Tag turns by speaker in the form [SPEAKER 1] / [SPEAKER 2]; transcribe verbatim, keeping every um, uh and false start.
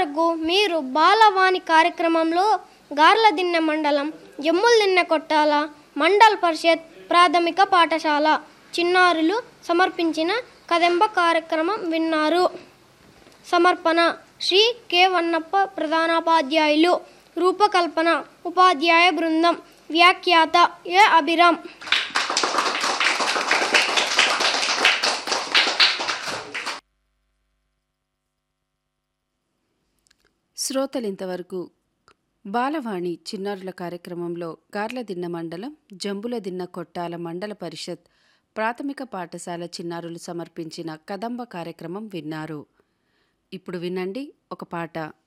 [SPEAKER 1] ఇంతవరకు మీరు బాలవాణి కార్యక్రమంలో గార్లదిన్నె మండలం జమ్ములదిన్నె కొట్టాల మండల్ పరిషత్ ప్రాథమిక పాఠశాల చిన్నారులు సమర్పించిన కదంబ కార్యక్రమం విన్నారు. సమర్పణ శ్రీ కె వన్నప్ప ప్రధానోపాధ్యాయులు. రూపకల్పన ఉపాధ్యాయ బృందం. వ్యాఖ్యాత ఏ అభిరామ్.
[SPEAKER 2] శ్రోతలింతవరకు బాలవాణి చిన్నారుల కార్యక్రమంలో గార్లదిన్న మండలం జంబులదిన్న కొట్టాల మండల పరిషత్ ప్రాథమిక పాఠశాల చిన్నారులు సమర్పించిన కదంబ కార్యక్రమం విన్నారు. ఇప్పుడు వినండి ఒక పాట.